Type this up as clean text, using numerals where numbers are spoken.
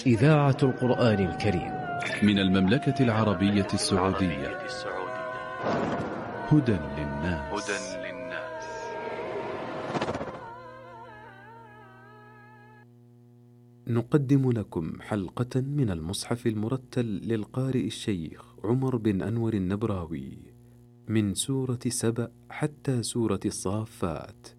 إذاعة القرآن الكريم من المملكة العربية السعودية. هدى للناس. نقدم لكم حلقة من المصحف المرتل للقارئ الشيخ عمر بن أنور النبراوي من سورة سبأ حتى سورة الصافات،